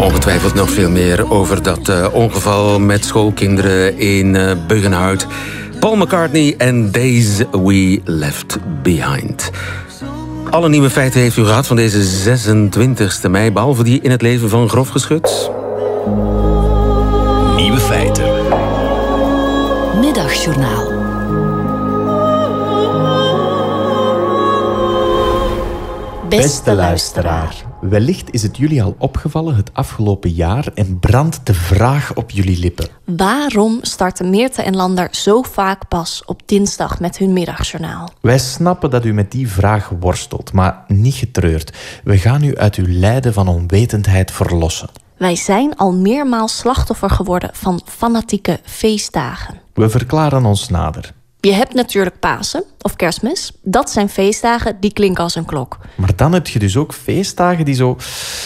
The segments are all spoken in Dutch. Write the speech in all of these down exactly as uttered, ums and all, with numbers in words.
Ongetwijfeld nog veel meer over dat uh, ongeval met schoolkinderen in uh, Buggenhout. Paul McCartney en Days We Left Behind. Alle nieuwe feiten heeft u gehad van deze zesentwintigste mei, behalve die in het leven van Grof geschud. Nieuwe feiten. Middagjournaal. Beste luisteraar, wellicht is het jullie al opgevallen het afgelopen jaar en brandt de vraag op jullie lippen. Waarom starten Meerte en Lander zo vaak pas op dinsdag met hun middagjournaal? Wij snappen dat u met die vraag worstelt, maar niet getreurd. We gaan u uit uw lijden van onwetendheid verlossen. Wij zijn al meermaals slachtoffer geworden van fanatieke feestdagen. We verklaren ons nader. Je hebt natuurlijk Pasen of Kerstmis. Dat zijn feestdagen die klinken als een klok. Maar dan heb je dus ook feestdagen die zo...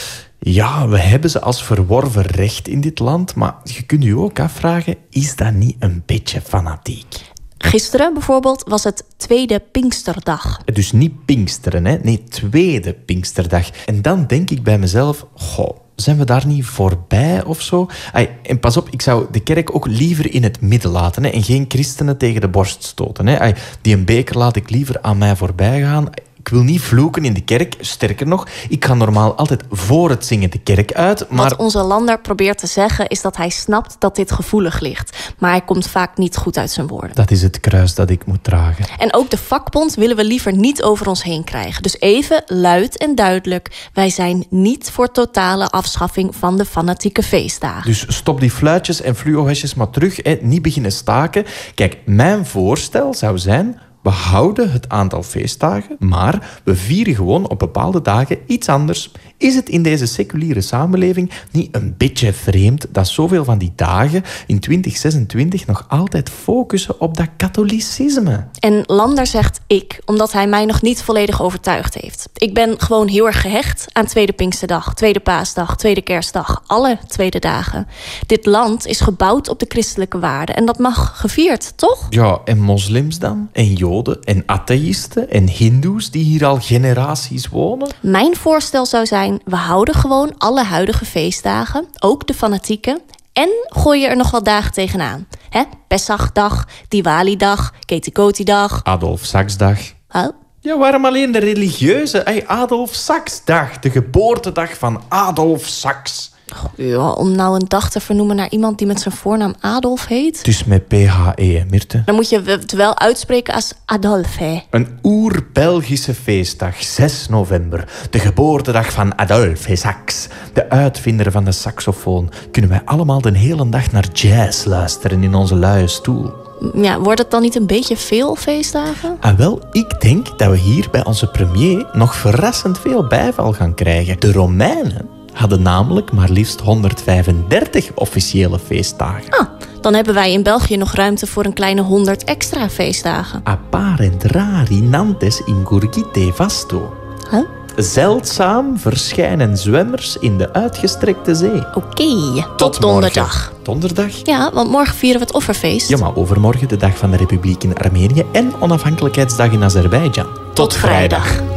Ja, we hebben ze als verworven recht in dit land, maar je kunt je ook afvragen, is dat niet een beetje fanatiek? Gisteren bijvoorbeeld was het tweede Pinksterdag. Dus niet Pinksteren, hè? Nee, tweede Pinksterdag. En dan denk ik bij mezelf, goh, zijn we daar niet voorbij of zo? Ay, en pas op, ik zou de kerk ook liever in het midden laten, hè, en geen christenen tegen de borst stoten. Hè. Ay, die een beker laat ik liever aan mij voorbij gaan. Ik wil niet vloeken in de kerk, sterker nog, ik ga normaal altijd voor het zingen de kerk uit, maar... Wat onze Lander probeert te zeggen is dat hij snapt dat dit gevoelig ligt. Maar hij komt vaak niet goed uit zijn woorden. Dat is het kruis dat ik moet dragen. En ook de vakbond willen we liever niet over ons heen krijgen. Dus even luid en duidelijk. Wij zijn niet voor totale afschaffing van de fanatieke feestdagen. Dus stop die fluitjes en fluohesjes maar terug, hè. Niet beginnen staken. Kijk, mijn voorstel zou zijn... We houden het aantal feestdagen, maar we vieren gewoon op bepaalde dagen iets anders. Is het in deze seculiere samenleving niet een beetje vreemd dat zoveel van die dagen in twintig zesentwintig nog altijd focussen op dat katholicisme? En Lander zegt ik, omdat hij mij nog niet volledig overtuigd heeft. Ik ben gewoon heel erg gehecht aan Tweede Pinksterdag, Tweede Paasdag, Tweede Kerstdag, alle tweede dagen. Dit land is gebouwd op de christelijke waarden en dat mag gevierd, toch? Ja, en moslims dan? En joden? En atheïsten en hindoes die hier al generaties wonen? Mijn voorstel zou zijn, we houden gewoon alle huidige feestdagen, ook de fanatieke, en gooien er nog wat dagen tegenaan. Hè? Pesachdag, Diwali-dag, Ketikoti-dag. Adolf Saksdag. Huh? Ja, waarom alleen de religieuze? Hey, Adolf Saksdag, de geboortedag van Adolf Saks. Ja, om nou een dag te vernoemen naar iemand die met zijn voornaam Adolf heet. Dus met P H E, Mirte. Dan moet je het wel uitspreken als Adolphe. Een oer-Belgische feestdag, zes november. De geboortedag van Adolf Saks. De uitvinder van de saxofoon. Kunnen wij allemaal de hele dag naar jazz luisteren in onze luie stoel. Ja, wordt het dan niet een beetje veel feestdagen? Ah, wel, ik denk dat we hier bij onze premier nog verrassend veel bijval gaan krijgen. De Romeinen hadden namelijk maar liefst honderdvijfendertig officiële feestdagen. Ah, dan hebben wij in België nog ruimte voor een kleine honderd extra feestdagen. Apparent rari nantes in gurgite vasto. Huh? Zeldzaam verschijnen zwemmers in de uitgestrekte zee. Oké, okay, tot, tot donderdag. Donderdag? Ja, want morgen vieren we het offerfeest. Ja, maar overmorgen de dag van de Republiek in Armenië en onafhankelijkheidsdag in Azerbeidzjan. Tot, tot vrijdag.